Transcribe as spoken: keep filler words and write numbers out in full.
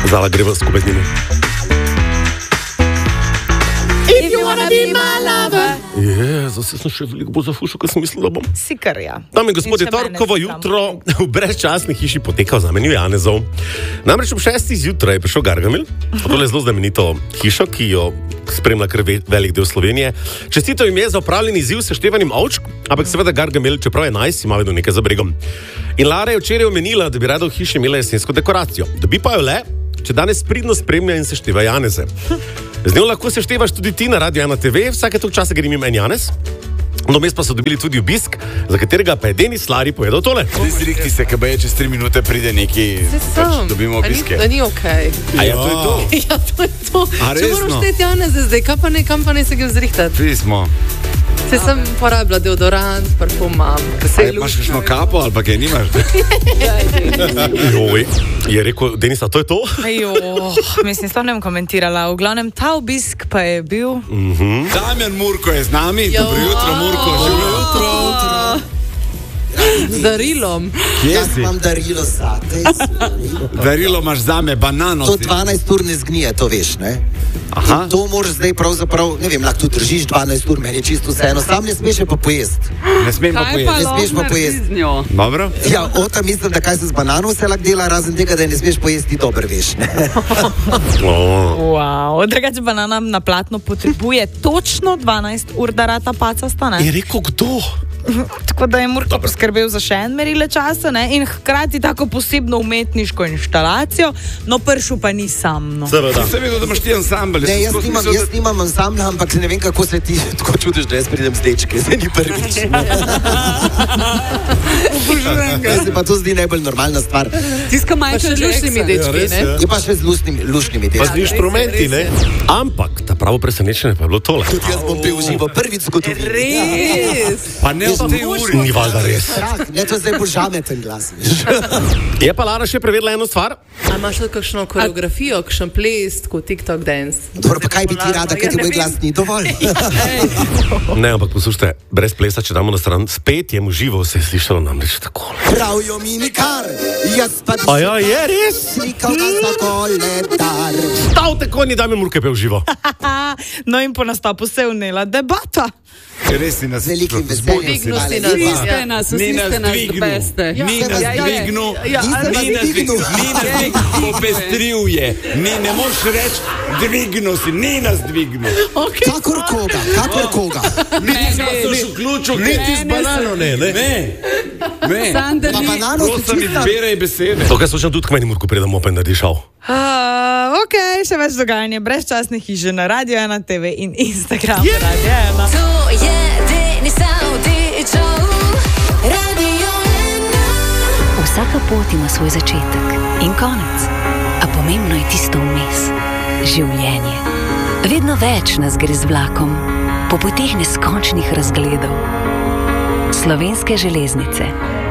Zala greva skupaj z njimi. If you wanna be my lover. Je, zase sem še veliko bolj zafušil, kot sem mislil, da bom. Si kar ja. Dame in gospodje, torkovo jutro v brezčasni hiši potekal znamenju Janezov. Namreč ob šestih zjutraj je prišel Gargamel, tole zelo znamenito hišo, ki jo spremlja kar velik del Slovenije. Čestitev jim je za opravljeni izziv s števanjem ovčk, ampak seveda Gargamel, čeprav je enajst, ima vedno nekaj za bregom. In Lara je včeraj omenila, da bi rada v hiši imela jesensko dekoracijo. Dobi pa jo le, če danes pridno spremlja in sešteva Janeze. Z njo lahko seštevaš tudi ti na Radio ena te ve, vsake toliko časa gre mimo en Janez. No, mes pa so dobili tudi obisk, za katerega pa je Denis Lari povedal tole. Zrikti se, kaj je čez tri minute pride neki, pač dobimo obiske. Da ni okej. A ja, to je to? Ja, to je to. A Če resno? moraš šteti Janeze zdaj, kam pa ne, kam pa ne se ga vzrihtati. Pismo. Se sem porabila deodorant, parfum imam. A imaš kakšno kapo ali pa kaj nimaš? Joj, je rekel Denis, a to je to? Jo, mislim, sploh ne bom komentirala. V glavnem, ta obisk pa je bil... Mhm. Damjan Murko je z nami. Jo. Dobro jutro, Murko. Živo jutro. Z darilom. Kje Jaz si? imam darilo zate. Darilo imaš zame, banano To si. dvanajst ur ne zgnije, to veš, ne? Aha. In to moraš zdaj pravzaprav, ne vem, lahko tu držiš dvanajst ur, meni je čisto vseeno, sam ne smeš je pa pojesti. Ne smem pa Kaj pa pojesti. Ne smeš pa lahko pojesti. naredi z njo? Dobro? Ja, ota mislim, da kaj se z banano vse lahko dela, razen tega, da je ne smeš pojesti, dober veš, ne? Oh. Wow, drugače banana na platno potrebuje točno dvanajst ur, da rata pacasta, ne? Je rekel kdo? Tako da je Murko poskrbel za še en merile časa, ne? In hkrati tako posebno umetniško inštalacijo, no pršu pa ni sam, no. Seveda. Sem vedel, da imaš ti ansambl. Ne, jaz nimam, jaz nimam ansambla, ampak ne vem, kako se ti tako čudiš, da jaz pridem z dečke, zdaj ni prvič. Jaz se pa to zdi najbolj normalna stvar. Tiska Michael z lušnimi dečki, ne? Je pa še z lušnimi, lušnimi Pa dečki. z inštrumenti, ne? Ampak ta pravo presenečenje pa je bilo tole. Tudi jaz bom pil živo prvič v zgodovini. Res. Pa ne v tej uri. Ni valjda res. Strah, ne, to je zdaj bolj žameten glas. Je pa Lara še prevedla eno stvar? A imaš še kakšno koreografijo, kakšen ples, kot TikTok dance? Dobro, pa kaj bi ti rada, ker ti moj glas ni dovolj? Ne, ampak poslušajte, brez plesa, če damo na stran, spet je mu živo se je slišalo namreč tako. Pravijo mi nikar, jaz pa A ja, je res? slikal na za koledar. Stavte konji, da mi Murke pel živo. No in po nastopu se je vnela debata. Res si nas Z velikim veseljem. Dvignil si Hvala nas. lepa. Vsi ste nas, vsi ste nas the beste. Ni nas Ja, ja, ja. dvignil. Ja, Nisem ali- vas Ni nas dvignil. dvignil. Ni nas dvignil. Popestril je. Ni, ne moš reči, dvignil si. Ni nas dvignil. Kakor koga, kakor koga. Niti smo se še vključil. Niti z banano ne, ne? Ne. Ne. Sander, Pa ni- banano si Prosim, čista. izberaj besede. To, kar slušam tudi k meni, Murko, predam opet naredi šal. Uh, ok, še več dogajanja, brezčasne hiše na Radio ena te ve in Instagram Radio ena. To je Denis Avdićov, Radio ena. Vsaka pot ima svoj začetek in konec, a pomembno je tisto vmes. Življenje. Vedno več nas gre z vlakom, po poteh neskončnih razgledov. Slovenske železnice.